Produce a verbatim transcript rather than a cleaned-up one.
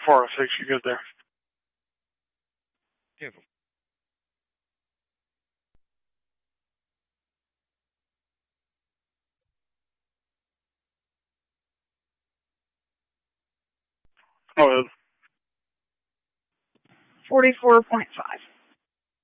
four oh six, you good there? Beautiful. Oh, forty-four point five.